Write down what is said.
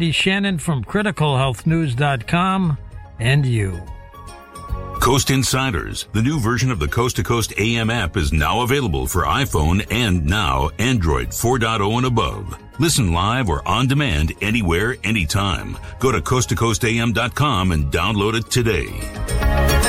Randy Shannon from CriticalHealthNews.com, and you. Coast Insiders, the new version of the Coast to Coast AM app, is now available for iPhone and now Android 4.0 and above. Listen live or on demand anywhere, anytime. Go to coasttocoastam.com and download it today.